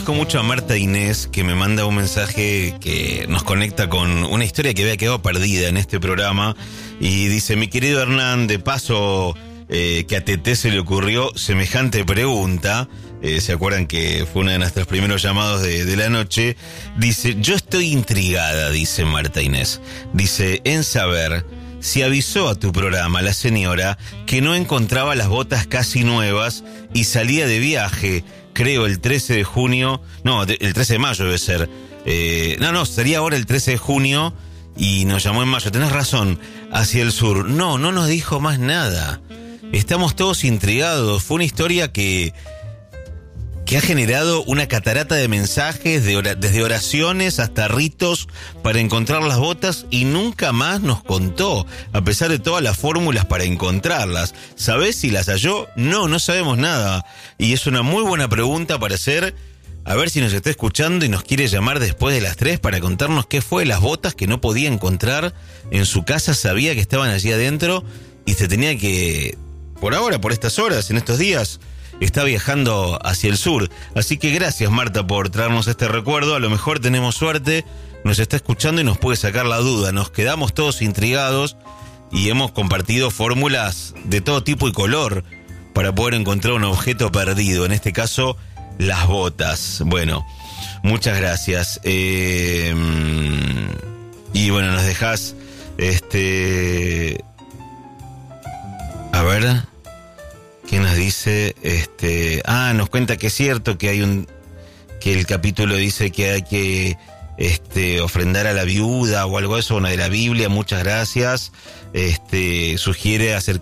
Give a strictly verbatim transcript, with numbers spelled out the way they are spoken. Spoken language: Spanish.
agradezco mucho a Marta Inés, que me manda un mensaje que nos conecta con una historia que había quedado perdida en este programa. Y dice: mi querido Hernán, de paso eh, que a Teté se le ocurrió semejante pregunta. Eh, ¿Se acuerdan que fue uno de nuestros primeros llamados de, de la noche? Dice: yo estoy intrigada, dice Marta Inés. Dice, en saber si avisó a tu programa la señora que no encontraba las botas casi nuevas y salía de viaje, creo el trece de junio, no, el trece de mayo debe ser, eh, no, no, sería ahora el trece de junio y nos llamó en mayo, tenés razón, hacia el sur. No, no nos dijo más nada. Estamos todos intrigados, fue una historia que... que ha generado una catarata de mensajes, de ora- desde oraciones hasta ritos para encontrar las botas, y nunca más nos contó, a pesar de todas las fórmulas para encontrarlas. ¿Sabés si las halló? No, no sabemos nada. Y es una muy buena pregunta para hacer, a ver si nos está escuchando y nos quiere llamar después de las tres para contarnos qué fue las botas que no podía encontrar en su casa, sabía que estaban allí adentro y se tenía que, por ahora, por estas horas, en estos días, está viajando hacia el sur. Así que gracias, Marta, por traernos este recuerdo. A lo mejor tenemos suerte, nos está escuchando y nos puede sacar la duda. Nos quedamos todos intrigados y hemos compartido fórmulas de todo tipo y color para poder encontrar un objeto perdido, en este caso las botas. Bueno, muchas gracias. Eh, y bueno, nos dejás este a ver ¿qué nos dice? Este, ah, nos cuenta que es cierto que hay un, que el capítulo dice que hay que este, ofrendar a la viuda o algo de eso, una de la Biblia. Muchas gracias. Este, sugiere acercar